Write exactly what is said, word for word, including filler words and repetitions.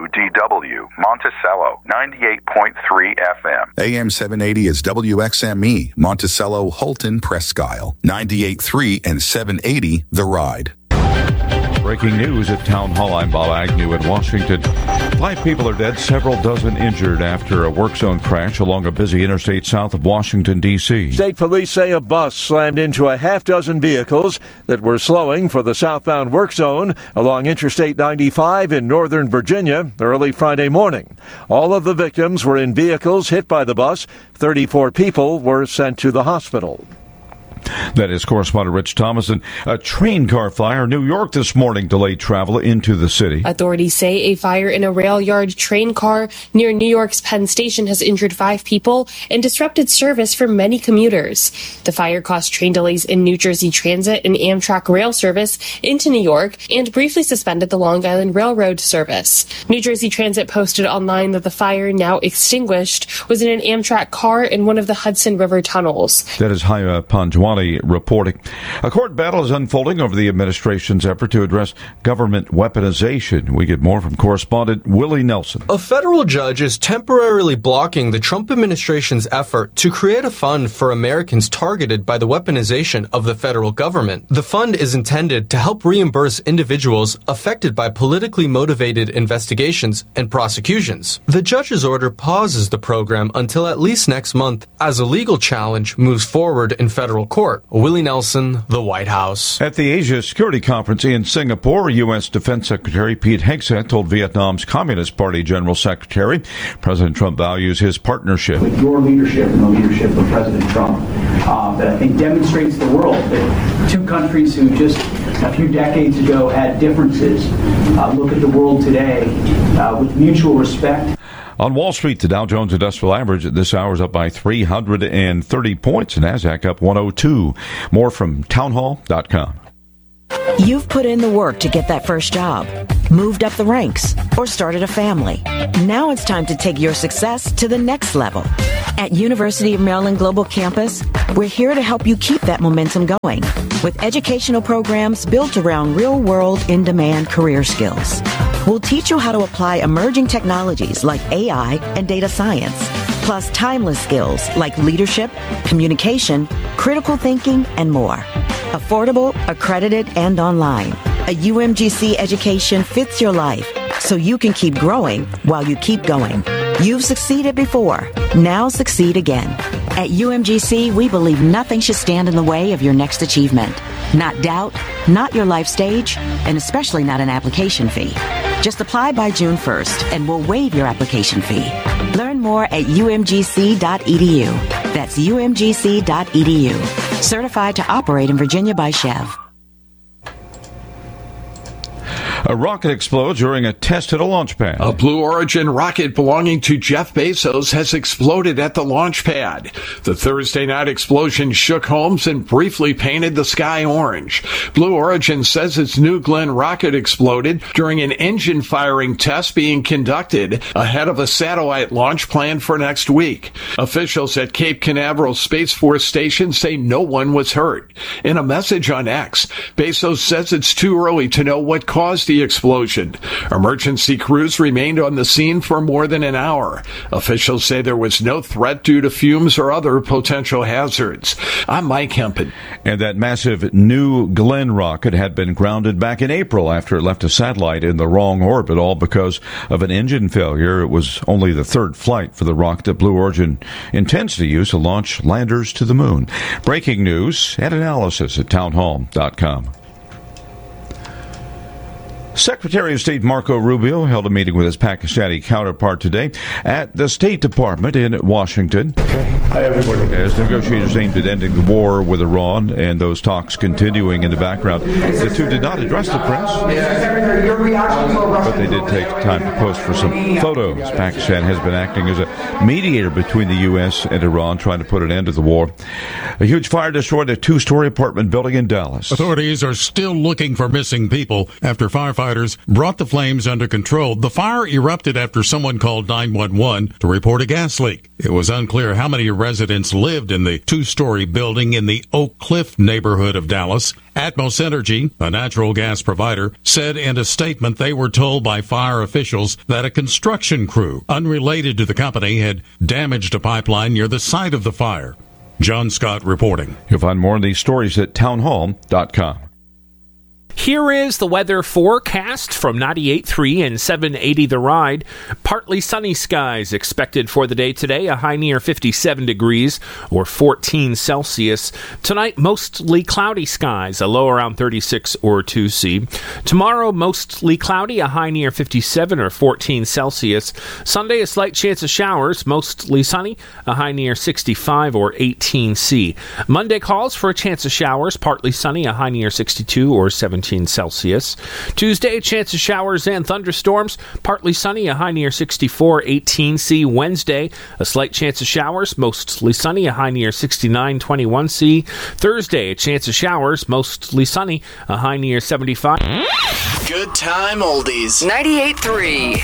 D W, Monticello, ninety-eight point three F M. A M seven eighty is W X M E, Monticello, Holton, Presque Isle, ninety-eight point three and seven eighty, The Ride. Breaking news at Town Hall. I'm Bob Agnew in Washington. Five people are dead, several dozen injured after a work zone crash along a busy interstate south of Washington, D C. State police say a bus slammed into a half dozen vehicles that were slowing for the southbound work zone along Interstate ninety-five in northern Virginia early Friday morning. All of the victims were in vehicles hit by the bus. thirty-four people were sent to the hospital. That is correspondent Rich Thomason. A train car fire in New York this morning delayed travel into the city. Authorities say a fire in a rail yard train car near New York's Penn Station has injured five people and disrupted service for many commuters. The fire caused train delays in New Jersey Transit and Amtrak rail service into New York and briefly suspended the Long Island Railroad service. New Jersey Transit posted online that the fire, now extinguished, was in an Amtrak car in one of the Hudson River tunnels. That is Haya Panjwani reporting. A court battle is unfolding over the administration's effort to address government weaponization. We get more from correspondent Willie Nelson. A federal judge is temporarily blocking the Trump administration's effort to create a fund for Americans targeted by the weaponization of the federal government. The fund is intended to help reimburse individuals affected by politically motivated investigations and prosecutions. The judge's order pauses the program until at least next month as a legal challenge moves forward in federal court. Willie Nelson, the White House. At the Asia Security Conference in Singapore, U S. Defense Secretary Pete Hegseth told Vietnam's Communist Party General Secretary President Trump values his partnership. With your leadership and the leadership of President Trump, uh, that I think demonstrates to the world that two countries who just a few decades ago had differences uh, look at the world today uh, with mutual respect. On Wall Street, the Dow Jones Industrial Average at this hour is up by three hundred thirty points, and NASDAQ up one oh two. More from townhall dot com. You've put in the work to get that first job, moved up the ranks, or started a family. Now it's time to take your success to the next level. At University of Maryland Global Campus, we're here to help you keep that momentum going with educational programs built around real-world, in-demand career skills. We'll teach you how to apply emerging technologies like A I and data science, plus timeless skills like leadership, communication, critical thinking, and more. Affordable, accredited, and online. A U M G C education fits your life so you can keep growing while you keep going. You've succeeded before. Now succeed again. At U M G C, we believe nothing should stand in the way of your next achievement. Not doubt, not your life stage, and especially not an application fee. Just apply by June first, and we'll waive your application fee. Learn more at U M G C dot E D U. That's U M G C dot E D U. Certified to operate in Virginia by Chev. A rocket explodes during a test at a launch pad. A Blue Origin rocket belonging to Jeff Bezos has exploded at the launch pad. The Thursday night explosion shook homes and briefly painted the sky orange. Blue Origin says its New Glenn rocket exploded during an engine firing test being conducted ahead of a satellite launch planned for next week. Officials at Cape Canaveral Space Force Station say no one was hurt. In a message on X, Bezos says it's too early to know what caused the explosion. Emergency crews remained on the scene for more than an hour. Officials say there was no threat due to fumes or other potential hazards. I'm Mike Hempen. And that massive New Glenn rocket had been grounded back in April after it left a satellite in the wrong orbit, all because of an engine failure. It was only the third flight for the rocket that Blue Origin intends to use to launch landers to the moon. Breaking news and analysis at townhall dot com. Secretary of State Marco Rubio held a meeting with his Pakistani counterpart today at the State Department in Washington. Hi, everybody. As negotiators aimed at ending the war with Iran and those talks continuing in the background, the two did not address the press, but they did take time to post for some photos. Pakistan has been acting as a mediator between the U S and Iran, trying to put an end to the war. A huge fire destroyed a two-story apartment building in Dallas. Authorities are still looking for missing people after firefighters firefighters brought the flames under control. The fire erupted after someone called nine one one to report a gas leak. It was unclear how many residents lived in the two-story building in the Oak Cliff neighborhood of Dallas. Atmos Energy, a natural gas provider, said in a statement they were told by fire officials that a construction crew unrelated to the company had damaged a pipeline near the site of the fire. John Scott reporting. You'll find more of these stories at townhall dot com. Here is the weather forecast from ninety-eight point three and seven eighty The Ride. Partly sunny skies expected for the day today, a high near fifty-seven degrees or fourteen Celsius. Tonight, mostly cloudy skies, a low around thirty-six or two C. Tomorrow, mostly cloudy, a high near fifty-seven or fourteen Celsius. Sunday, a slight chance of showers, mostly sunny, a high near sixty-five or eighteen C. Monday calls for a chance of showers, partly sunny, a high near sixty-two or seventeen Celsius. Tuesday, a chance of showers and thunderstorms, partly sunny, a high near sixty-four, eighteen C. Wednesday, a slight chance of showers, mostly sunny, a high near sixty-nine, twenty-one C. Thursday, a chance of showers, mostly sunny, a high near seventy-five. Good time oldies. ninety-eight point three